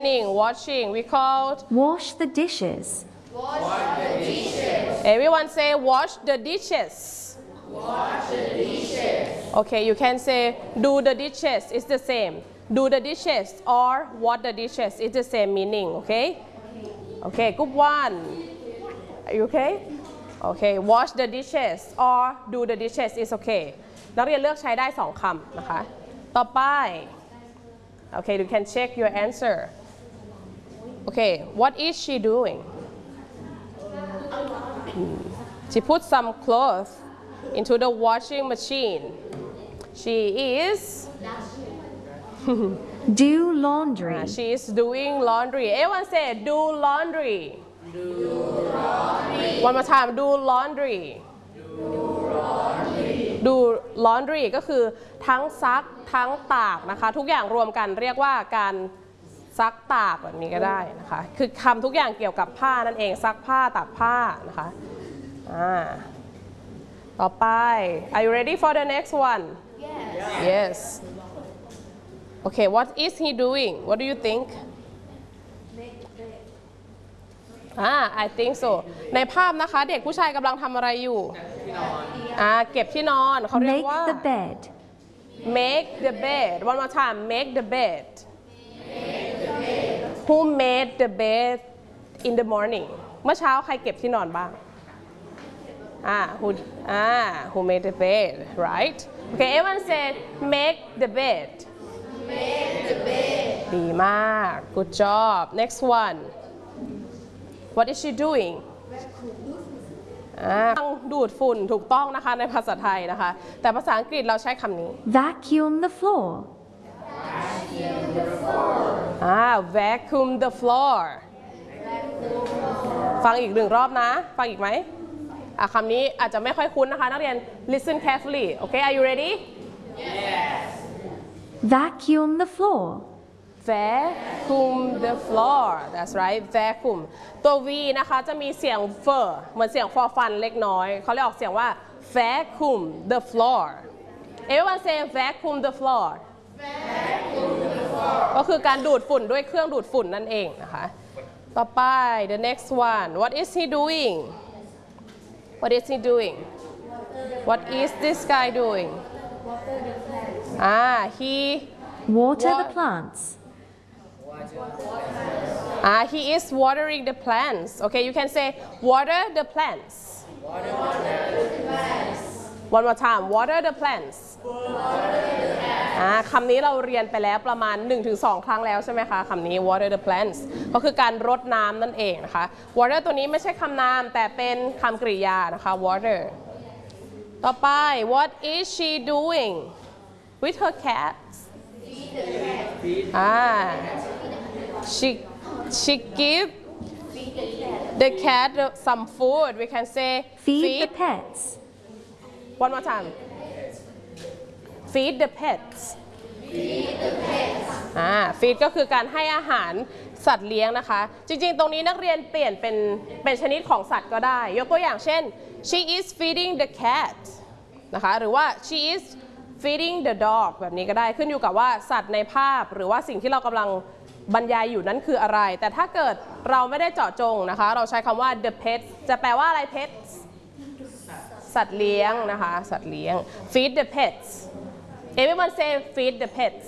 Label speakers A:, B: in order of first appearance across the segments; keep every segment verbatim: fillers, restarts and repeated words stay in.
A: Washing, we called
B: wash the dishes.
C: Wash the dishes.
A: Everyone say wash the dishes.
C: Wash the dishes.
A: Okay, you can say do the dishes. It's the same. Do the dishes or wash the dishes. It's the same meaning. Okay. Okay. Good one. Are you okay? Okay. Wash the dishes or do the dishes is okay. นักเรียนเลือกใช้ได้สองคำนะคะต่อไป Okay, you can check your answer. Okay, what is she doing? Hmm. She put some clothes into the washing machine. She is
B: do laundry.
A: uh, she is doing laundry. Everyone say do laundry.
C: Do laundry.
A: One more time, do laundry.
C: Do laundry.
A: do laundry ก็คือทั้งซักทั้งตากนะคะทุกอย่างรวมกันเรียกว่าการซักตากแบบนี้ก็ได้นะคะคือคำทุกอย่างเกี่ยวกับผ้านั่นเองซักผ้าตากผ้านะคะอ่าต่อไป Are you ready for the next one?
C: Yes.
A: Yes. Okay, what is he doing? What do you think? อ่า I think so ในภาพนะคะเด็กผู้ชายกำลังทำอะไรอยู่อ่าเก็บที่นอนเขาเรียก
B: make
A: ว่า
B: the bed.
A: make the bed one more time make the bed who made the bed in the morning เมื่อเช้าใครเก็บที่นอนบ้างอ่า who อ่า who made the bed right okay everyone said make the bed
C: Make the bed.
A: ดีมาก good job next one what is she doing อ่าดูดฝุ่นถูกต้องนะคะในภาษาไทยนะคะแต่ภาษาอังกฤษเราใช้คำนี้
B: vacuum the floor.
C: Vacuum the floor.
A: อ่า vacuum the floor ฟังอีกหนึ่งรอบนะฟังอีกไหมอ่ะคำนี้อาจจะไม่ค่อยคุ้นนะคะนักเรียน listen carefully okay are you ready
C: Yes.
B: vacuum the floor.
A: vacuum the floor that's right vacuum ตัว v นะคะจะมีเสียงเฟอร์เหมือนเสียงฟอฟันเล็กน้อยเขาเรียกออกเสียงว่า vacuum the floor everyone say vacuum the floor
C: Vacuum the floor.
A: ก็คือการดูดฝุ่นด้วยเครื่องดูดฝุ่นนั่นเองนะคะต่อไป the next one what is he doing what is he doing what is this guy doing อ่า he
B: water
A: Wa-
B: the plants.
A: Ah, he is watering the plants. Okay, you can say water the plants.
C: Water the plants.
A: One more time, water the plants. อ่าคำนี้เราเรียนไปแล้วประมาณ หนึ่งถึงสอง ครั้งแล้วใช่ไหมคะคำนี้ water the plants ก็คือการรดน้ำนั่นเองนะคะ water ตัวนี้ไม่ใช่คำนามแต่เป็นคำกริยานะคะ water ต่อไป what is she doing with her cats? Ah, she she give the cat some food. We can say
B: feed,
A: feed.
B: the pets.
A: One more time. Feed the pets.
C: Feed the pets.
A: อ่า feed ก็คือการให้อาหารสัตว์เลี้ยงนะคะ จริงๆ ตรงนี้นักเรียนเปลี่ยนเป็นเป็นชนิดของสัตว์ก็ได้ ยกตัวอย่างเช่น she is feeding the cat นะคะ หรือว่า she is feeding the dog แบบนี้ก็ได้ขึ้นอยู่กับว่าสัตว์ในภาพหรือว่าสิ่งที่เรากำลังบรรยายอยู่นั้นคืออะไรแต่ถ้าเกิดเราไม่ได้เจาะจงนะคะเราใช้คำว่า the pets จะแปลว่าอะไร pets สัตว์เลี้ยงนะคะสัตว์เลี้ยง feed the pets everyone say feed the pets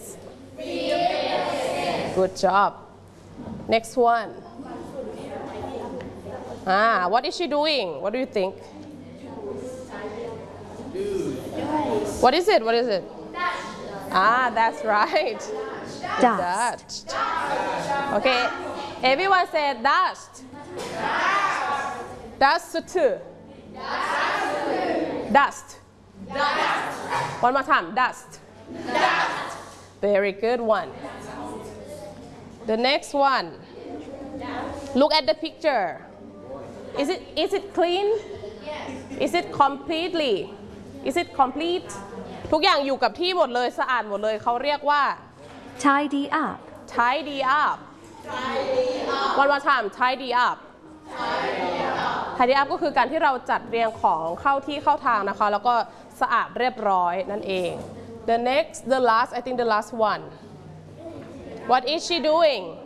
A: good job next one ah what is she doing what do you think What is it? What is it? Ah, that's right.
B: Dust.
A: Dust. Okay. Everyone said dust. Dust. Dust. One more time. Dust. Very good one. The next one. Look at the picture. Is it is it clean? Is it completely?Is it complete ทุกอย่างอยู่กับที่หมดเลยสะอาดหมดเลยเขาเรียกว่า
B: tidy up.
A: tidy up one more time tidy up tidy up ก็คือการที่เราจัดเรียงของเข้าที่เข้าทางนะคะแล้วก็สะอาดเรียบร้อยนั่นเอง the next the last I think the last one what is she doing